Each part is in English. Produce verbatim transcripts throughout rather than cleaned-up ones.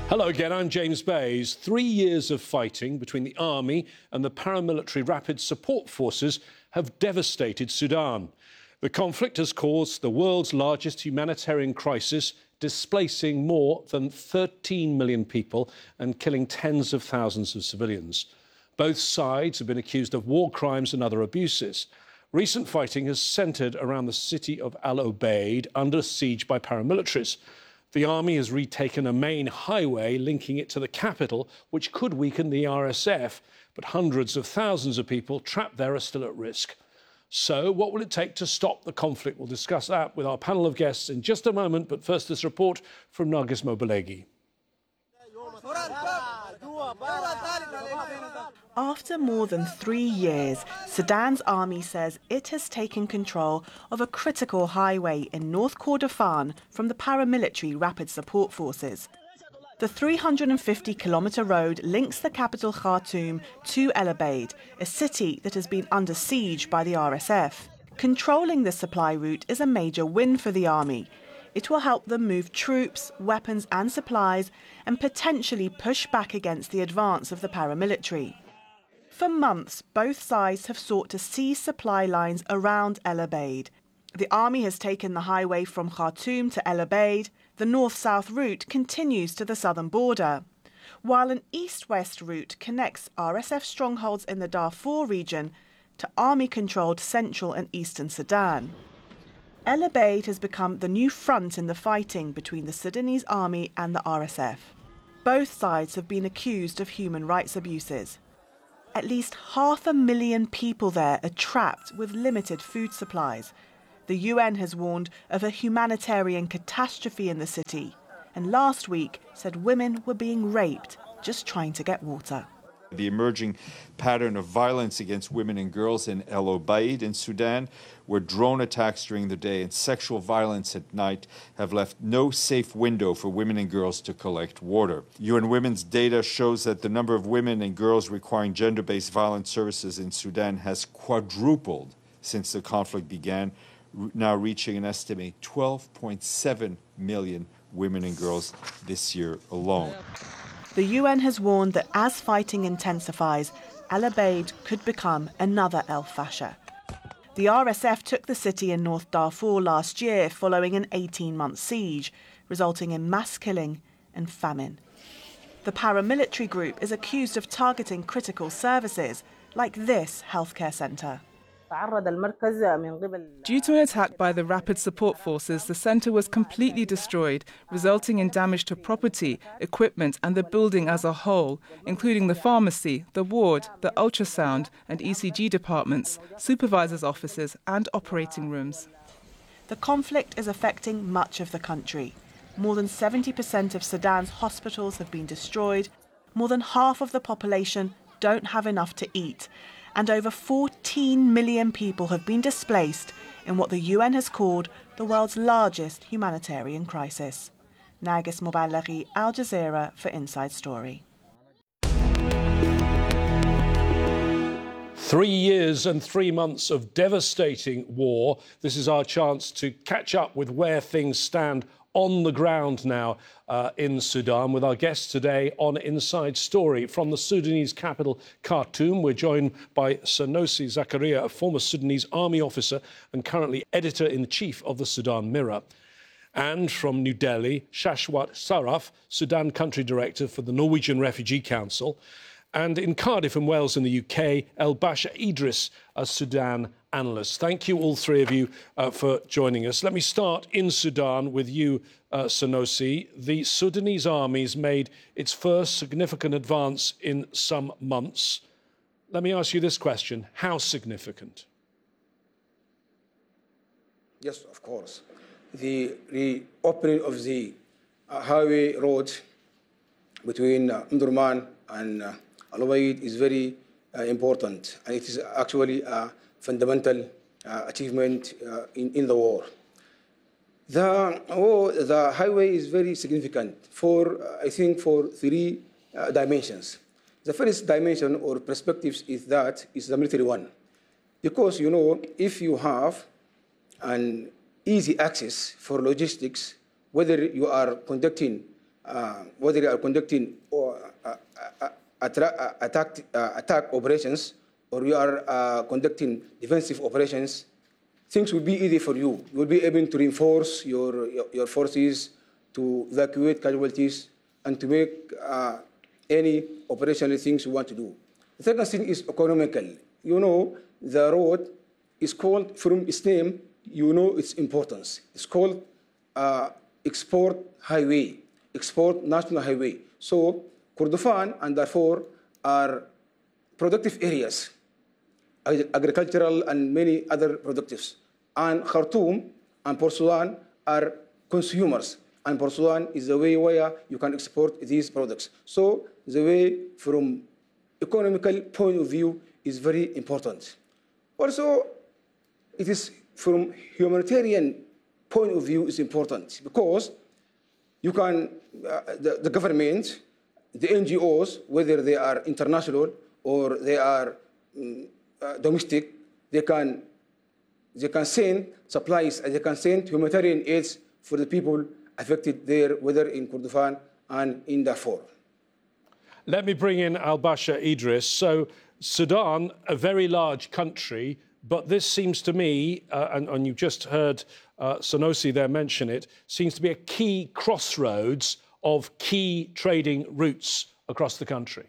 Hello again, I'm James Bays. Three years of fighting between the army and the paramilitary rapid support forces have devastated Sudan. The conflict has caused the world's largest humanitarian crisis, displacing more than thirteen million people and killing tens of thousands of civilians. Both sides have been accused of war crimes and other abuses. Recent fighting has centred around the city of Al Obeid, under siege by paramilitaries. The army has retaken a main highway linking it to the capital, which could weaken the R S F, but hundreds of thousands of people trapped there are still at risk. So what will it take to stop the conflict? We'll discuss that with our panel of guests in just a moment, but first this report from Nargis Mobilegi. After more than three years, Sudan's army says it has taken control of a critical highway in North Kordofan from the paramilitary rapid support forces. The three hundred fifty kilometre road links the capital Khartoum to El Obeid, a city that has been under siege by the R S F. Controlling the supply route is a major win for the army. It will help them move troops, weapons and supplies and potentially push back against the advance of the paramilitary. For months, both sides have sought to seize supply lines around El Obeid. The army has taken the highway from Khartoum to El Obeid. The north-south route continues to the southern border, while an east-west route connects R S F strongholds in the Darfur region to army-controlled central and eastern Sudan. El Obeid has become the new front in the fighting between the Sudanese army and the R S F. Both sides have been accused of human rights abuses. At least half a million people there are trapped with limited food supplies. The U N has warned of a humanitarian catastrophe in the city, and last week said women were being raped just trying to get water. The emerging pattern of violence against women and girls in El Obeid in Sudan, where drone attacks during the day and sexual violence at night have left no safe window for women and girls to collect water. U N Women's data shows that the number of women and girls requiring gender-based violence services in Sudan has quadrupled since the conflict began, now reaching an estimated twelve point seven million women and girls this year alone. The U N has warned that as fighting intensifies, El Obeid could become another El Fasher. The R S F took the city in North Darfur last year following an eighteen-month siege, resulting in mass killing and famine. The paramilitary group is accused of targeting critical services, like this healthcare centre. Due to an attack by the Rapid Support Forces, the centre was completely destroyed, resulting in damage to property, equipment and the building as a whole, including the pharmacy, the ward, the ultrasound and E C G departments, supervisors' offices and operating rooms. The conflict is affecting much of the country. More than seventy percent of Sudan's hospitals have been destroyed. More than half of the population don't have enough to eat. And over fourteen million people have been displaced in what the U N has called the world's largest humanitarian crisis. Nargis Mobilegi, Al Jazeera for Inside Story. Three years and three months of devastating war. This is our chance to catch up with where things stand on the ground now uh, in Sudan with our guests today on Inside Story. From the Sudanese capital, Khartoum, we're joined by Sanusi Zakaria, a former Sudanese army officer and currently editor-in-chief of the Sudan Mirror. And from New Delhi, Shashwat Saraf, Sudan country director for the Norwegian Refugee Council. And in Cardiff and Wales in the U K, El Basha Idris, a Sudan analyst. Thank you, all three of you, uh, for joining us. Let me start in Sudan with you, uh, Sanusi. The Sudanese army's made its first significant advance in some months. Let me ask you this question. How significant? Yes, of course. The reopening of the uh, highway road between uh, Omdurman and uh, Al Obeid is very uh, important, and it is actually a fundamental uh, achievement uh, in, in the war. The, oh, the highway is very significant for, uh, I think, for three uh, dimensions. The first dimension or perspective is that is the military one, because, you know, if you have an easy access for logistics, whether you are conducting uh, whether they are conducting or, uh, uh, attra- attack, uh, attack operations or you are uh, conducting defensive operations, things will be easy for you. You will be able to reinforce your, your, your forces, to evacuate casualties, and to make uh, any operational things you want to do. The second thing is economical. You know, the road is called, from its name, you know its importance. It's called uh, export highway, export national highway. So Kordofan and Darfur are productive areas, agricultural and many other productives. And Khartoum and Port Sudan are consumers. And Port Sudan is the way where you can export these products. So the way from economical point of view is very important. Also, it is from humanitarian point of view is important because you can, uh, the, the government, the N G Os, whether they are international or they are um, uh, domestic, they can, they can send supplies and they can send humanitarian aids for the people affected there, whether in Kordofan and in Darfur. Let me bring in Al-Bashir Idris. So Sudan, a very large country, but this seems to me, uh, and, and you've just heard uh, Sanusi there mention it, seems to be a key crossroads of key trading routes across the country.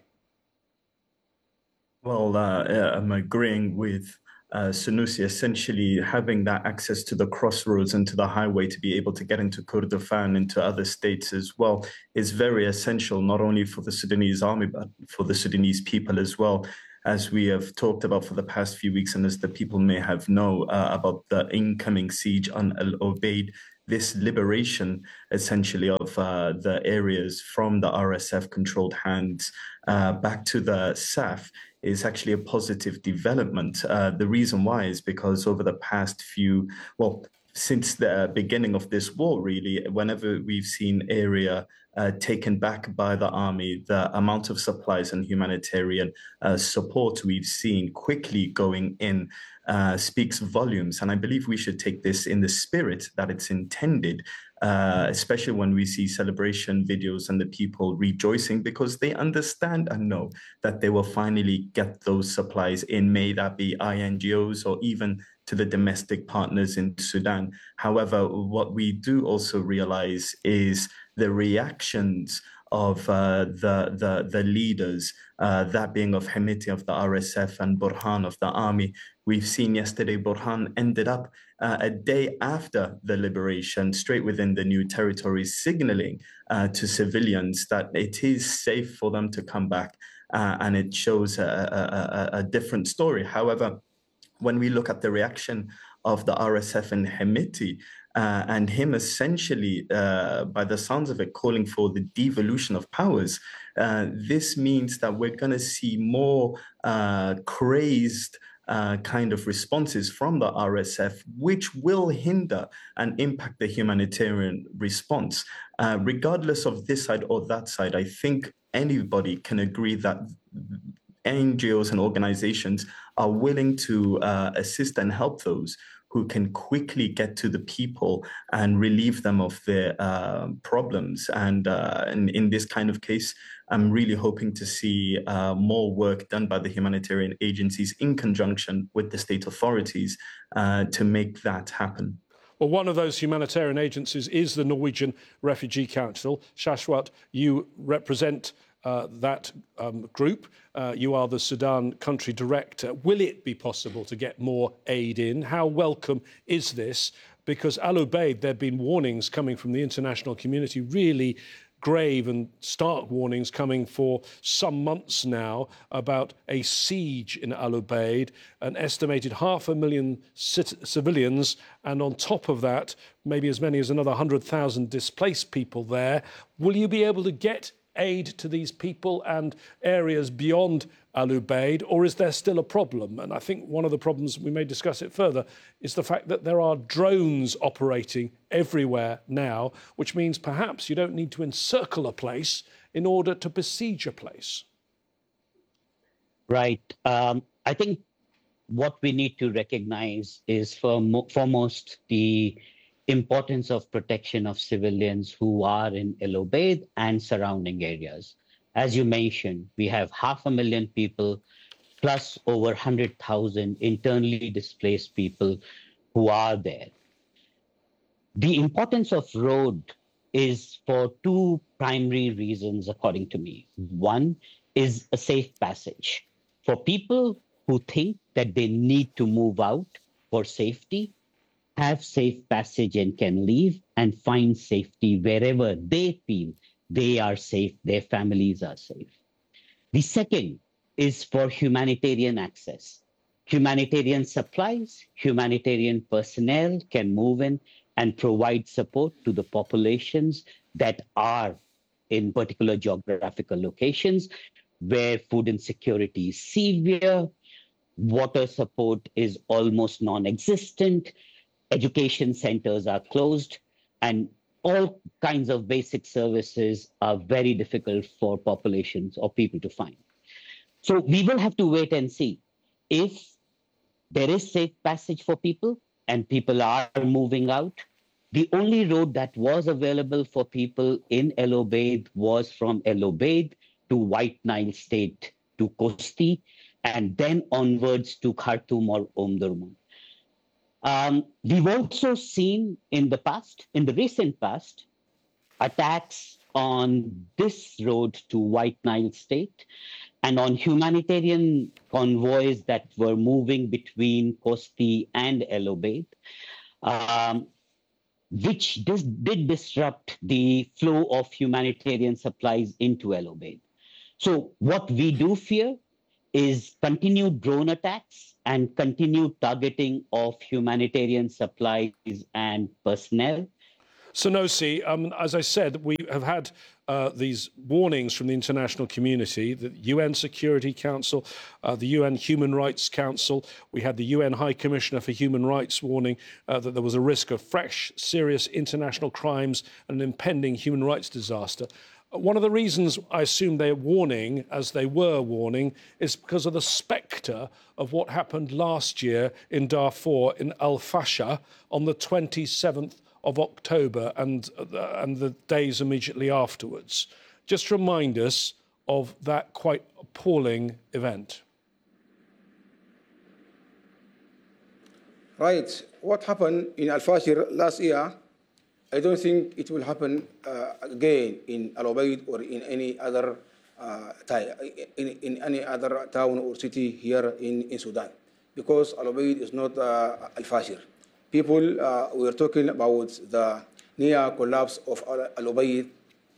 Well, uh, I'm agreeing with uh, Sanusi. Essentially, having that access to the crossroads and to the highway to be able to get into Kordofan, into other states as well, is very essential, not only for the Sudanese army, but for the Sudanese people as well. As we have talked about for the past few weeks, and as the people may have know uh, about the incoming siege on Al Obeid, this liberation essentially of uh, the areas from the R S F-controlled hands uh, back to the S A F is actually a positive development. Uh, the reason why is because over the past few, well, since the beginning of this war, really, whenever we've seen area uh, taken back by the army, the amount of supplies and humanitarian uh, support we've seen quickly going in uh, speaks volumes. And I believe we should take this in the spirit that it's intended, uh, especially when we see celebration videos and the people rejoicing because they understand and know that they will finally get those supplies in, may that be I N G Os or even to the domestic partners in Sudan. However, what we do also realize is the reactions of uh, the, the, the leaders, uh, that being of Hemeti of the R S F and Burhan of the army. We've seen yesterday Burhan ended up uh, a day after the liberation, straight within the new territories, signaling uh, to civilians that it is safe for them to come back. Uh, and it shows a, a, a different story. However, when we look at the reaction of the R S F and Hemeti, uh, and him essentially, uh, by the sounds of it, calling for the devolution of powers, uh, this means that we're going to see more uh, crazed uh, kind of responses from the R S F, which will hinder and impact the humanitarian response. Uh, regardless of this side or that side, I think anybody can agree that N G Os and organizations are willing to uh, assist and help those who can quickly get to the people and relieve them of their uh, problems. And uh, in, in this kind of case, I'm really hoping to see uh, more work done by the humanitarian agencies in conjunction with the state authorities uh, to make that happen. Well, one of those humanitarian agencies is the Norwegian Refugee Council. Shashwat, you represent Uh, that um, group. Uh, you are the Sudan country director. Will it be possible to get more aid in? How welcome is this? Because Al Obeid, there have been warnings coming from the international community, really grave and stark warnings coming for some months now about a siege in Al Obeid, an estimated half a million civilians, and on top of that, maybe as many as another one hundred thousand displaced people there. Will you be able to get aid to these people and areas beyond Al Obeid, or is there still a problem? And I think one of the problems, we may discuss it further, is the fact that there are drones operating everywhere now, which means perhaps you don't need to encircle a place in order to besiege a place. Right. Um, I think what we need to recognize is for foremost the importance of protection of civilians who are in El Obeid and surrounding areas. As you mentioned, we have half a million people plus over one hundred thousand internally displaced people who are there. The importance of road is for two primary reasons, according to me. One is a safe passage. For people who think that they need to move out for safety, have safe passage and can leave and find safety wherever they feel they are safe, their families are safe. The second is for humanitarian access. Humanitarian supplies, humanitarian personnel can move in and provide support to the populations that are in particular geographical locations where food insecurity is severe, water support is almost non-existent, education centers are closed, and all kinds of basic services are very difficult for populations or people to find. So we will have to wait and see if there is safe passage for people and people are moving out. The only road that was available for people in El Obeid was from El Obeid to White Nile State to Kosti, and then onwards to Khartoum or Omdurman. Um, we've also seen in the past, in the recent past, attacks on this road to White Nile State and on humanitarian convoys that were moving between Kosti and El Obeid, um, which dis- did disrupt the flow of humanitarian supplies into El Obeid. So what we do fear is continued drone attacks and continued targeting of humanitarian supplies and personnel. Sunosi, um, as I said, we have had uh, these warnings from the international community, the U N Security Council, uh, the U N Human Rights Council. We had the U N High Commissioner for Human Rights warning uh, that there was a risk of fresh, serious international crimes and an impending human rights disaster. One of the reasons I assume they're warning, as they were warning, is because of the spectre of what happened last year in Darfur, in Al Fasher, on the twenty-seventh of October and, uh, and the days immediately afterwards. Just remind us of that quite appalling event. Right. What happened in Al Fasher last year, I don't think it will happen uh, again in Al Obeid or in any other uh, in, in any other town or city here in, in Sudan, because Al Obeid is not uh, Al Fasher. People, uh, we are talking about the near collapse of Al Obeid,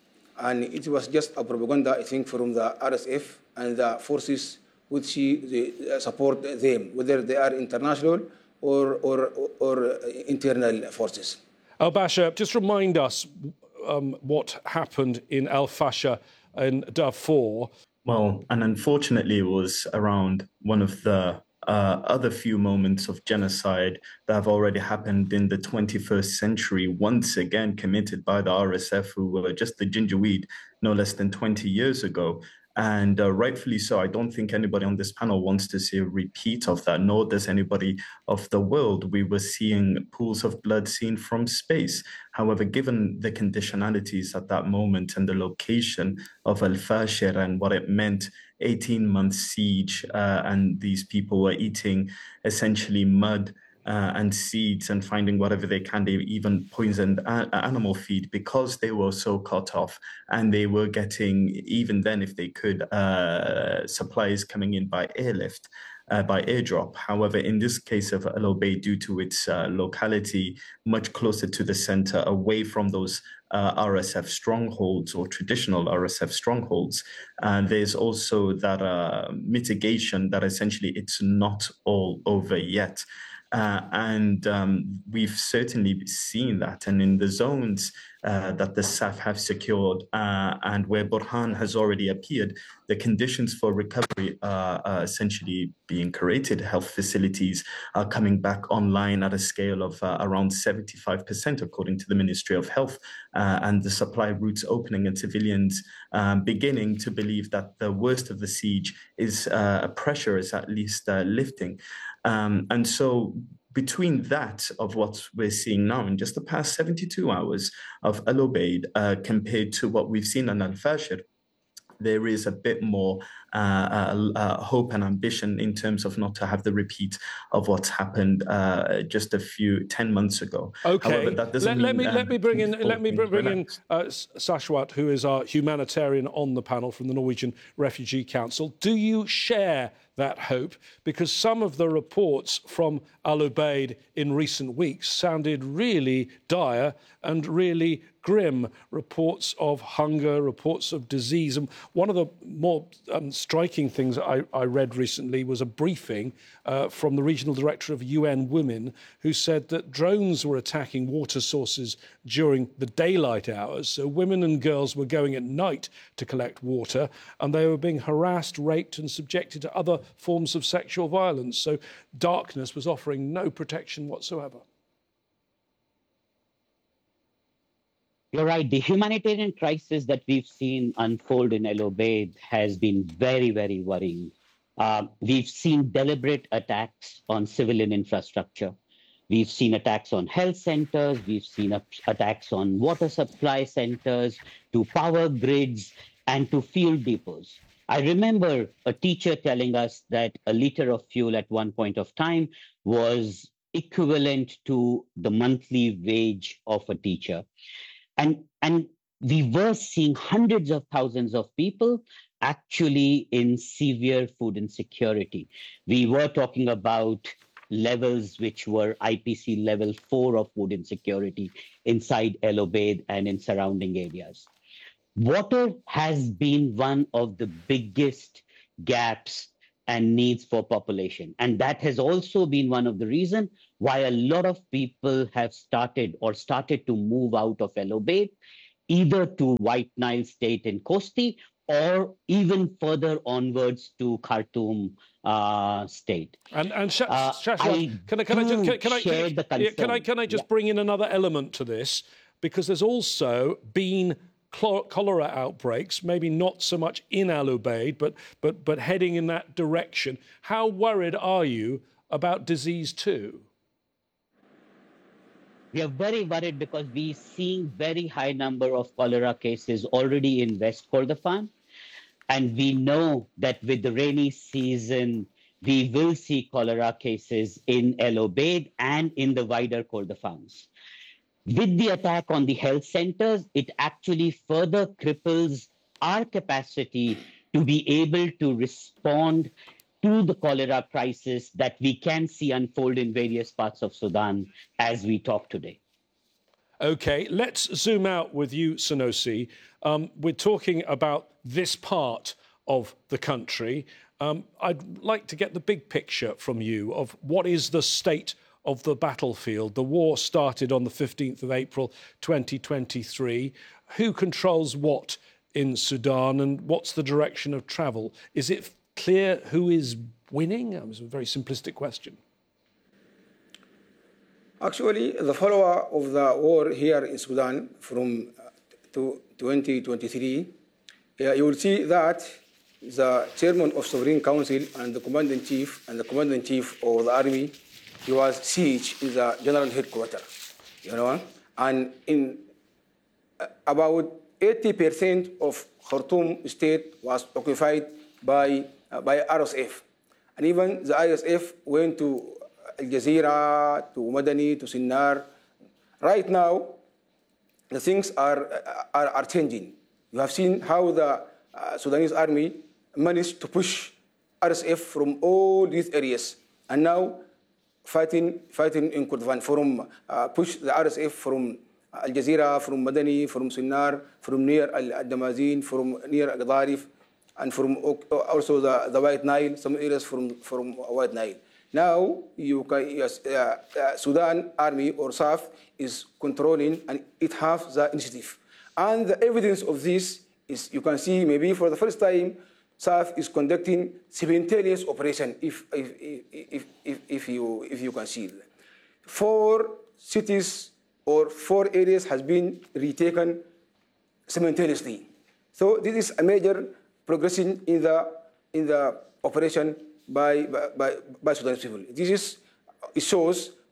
and it was just a propaganda, I think, from the R S F and the forces which they support them, whether they are international or, or, or internal forces. Al-Bashir, just remind us um, what happened in Al Fasher in Darfur. Well, and unfortunately, it was around one of the uh, other few moments of genocide that have already happened in the twenty-first century, once again committed by the R S F, who were just the Janjaweed no less than twenty years ago. And uh, rightfully so. I don't think anybody on this panel wants to see a repeat of that, nor does anybody of the world. We were seeing pools of blood seen from space. However, given the conditionalities at that moment and the location of Al Fasher and what it meant, eighteen month siege, uh, and these people were eating essentially mud Uh, and seeds and finding whatever they can. They even poisoned a- animal feed because they were so cut off, and they were getting, even then if they could, uh, supplies coming in by airlift, uh, by airdrop. However, in this case of Al Obeid, due to its uh, locality much closer to the center, away from those uh, R S F strongholds or traditional R S F strongholds, and there's also that uh, mitigation that essentially it's not all over yet. Uh, and um, we've certainly seen that. And in the zones uh, that the S A F have secured uh, and where Burhan has already appeared, the conditions for recovery are, are essentially being created. Health facilities are coming back online at a scale of uh, around seventy-five percent, according to the Ministry of Health, uh, and the supply routes opening and civilians um, beginning to believe that the worst of the siege is uh, pressure is at least uh, lifting. Um, and so between that of what we're seeing now in just the past seventy-two hours of El Obeid uh, compared to what we've seen in Al-Fashir, there is a bit more uh, uh, uh, hope and ambition in terms of not to have the repeat of what's happened uh, just a few ten months ago. Okay, However, that doesn't let, mean, let me um, let me bring in let me bring, bring in relaxed. uh, Shashwat, who is our humanitarian on the panel from the Norwegian Refugee Council. Do you share that hope? Because some of the reports from Al Obeid in recent weeks sounded really dire and really grim. Reports of hunger, reports of disease. And one of the more um, striking things I, I read recently was a briefing uh, from the regional director of U N Women, who said that drones were attacking water sources during the daylight hours. So women and girls were going at night to collect water, and they were being harassed, raped and subjected to other forms of sexual violence. So darkness was offering no protection whatsoever. You're right. The humanitarian crisis that we've seen unfold in El Obeid has been very, very worrying. Uh, we've seen deliberate attacks on civilian infrastructure. We've seen attacks on health centers. We've seen attacks on water supply centers, to power grids, and to fuel depots. I remember a teacher telling us that a liter of fuel at one point of time was equivalent to the monthly wage of a teacher. And, and we were seeing hundreds of thousands of people actually in severe food insecurity. We were talking about levels which were I P C level four of food insecurity inside El Obeid and in surrounding areas. Water has been one of the biggest gaps and needs for population. And that has also been one of the reasons why a lot of people have started or started to move out of El Obeid, either to White Nile State in Kosti or even further onwards to Khartoum uh, State. And, and Sh uh, Shashwat, can I, can I just can, can I, can, yeah, can I can I just yeah. bring in another element to this, because there's also been cholera outbreaks, maybe not so much in Al Obeid, but but but heading in that direction. How worried are you about disease too? We are very worried because we're seeing very high number of cholera cases already in West Kordofan. And we know that with the rainy season, we will see cholera cases in El Obeid and in the wider Kordofans. With the attack on the health centers, it actually further cripples our capacity to be able to respond to the cholera crisis that we can see unfold in various parts of Sudan as we talk today. OK, let's zoom out with you, Sunusi. Um, we're talking about this part of the country. Um, I'd like to get the big picture from you of what is the state of the battlefield. The war started on the fifteenth of April twenty twenty-three. Who controls what in Sudan, and what's the direction of travel? Is it clear who is winning? That was a very simplistic question. Actually, the follower of the war here in Sudan from to twenty twenty-three, uh, you will see that the chairman of Sovereign Council and the commander-in-chief and the commander-in-chief of the army, he was siege in the general headquarters, you know, and in uh, about eighty percent of Khartoum state was occupied by uh, by R S F, and even the R S F went to Al Jazeera, to Madani, to Sinnar. Right now, the things are, are, are changing. You have seen how the uh, Sudanese army managed to push R S F from all these areas, and now fighting, fighting in Kordofan, from uh, push the R S F from Al Jazeera, from Madani, from Sinnar, from near Al Damazin, from near Al Ghadarif, and from also the, the White Nile, some areas from, from White Nile. Now, you can, yes, uh, uh, Sudan Army or S A F is controlling, and it has the initiative. And the evidence of this is, you can see maybe for the first time, S A F is conducting simultaneous operation, if, if, if, if, if, you, if you can see. Four cities or four areas has been retaken simultaneously. So this is a major progression in the, in the operation by, by, by Sudanese people. This is, it shows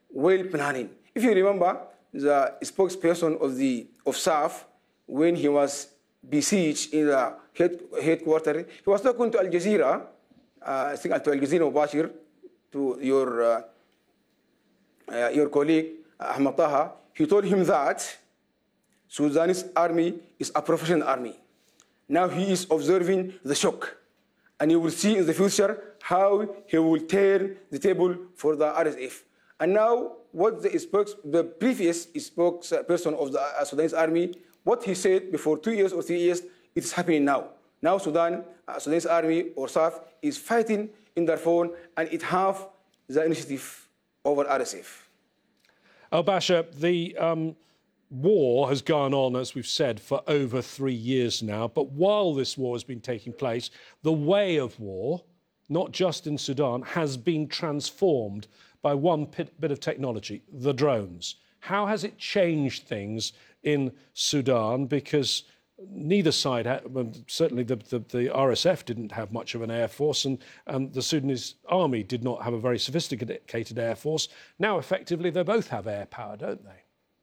well planning. If you remember, the spokesperson of the of S A F, when he was besieged in the head, headquarters, he was talking to Al Jazeera, uh, I think to Al Jazeera Mubashir, to your uh, uh, your colleague Ahmed Taha. He told him that Sudanese army is a professional army. Now he is observing the shock, and you will see in the future how he will turn the table for the R S F. And now, what the, spokes, the previous spokesperson of the uh, Sudanese army, what he said before two years or three years, it is happening now. Now Sudan, uh, Sudanese army or S A F is fighting in Darfur, and it have the initiative over R S F. Al-Bashir, the um, war has gone on, as we've said, for over three years now. But while this war has been taking place, the way of war, not just in Sudan, has been transformed by one bit, bit of technology, the drones. How has it changed things in Sudan? Because neither side, had, well, certainly the, the, the R S F didn't have much of an air force, and, and the Sudanese army did not have a very sophisticated air force. Now, effectively, they both have air power, don't they?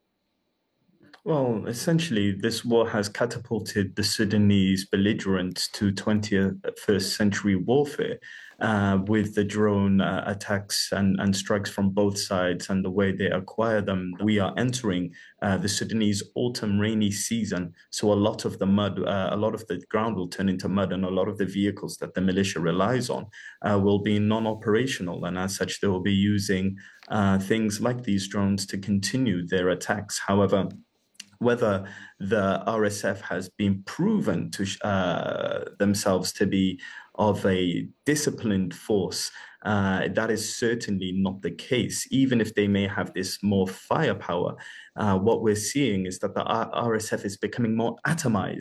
Well, essentially, this war has catapulted the Sudanese belligerents to twenty-first century warfare uh, with the drone uh, attacks and, and strikes from both sides and the way they acquire them. We are entering uh, the Sudanese autumn rainy season, so a lot of the mud, uh, a lot of the ground will turn into mud, and a lot of the vehicles that the militia relies on uh, will be non-operational, and as such, they will be using uh, things like these drones to continue their attacks. However, whether the R S F has been proven to uh, themselves to be of a disciplined force, uh, that is certainly not the case. Even if they may have this more firepower, uh, what we're seeing is that the R S F is becoming more atomized.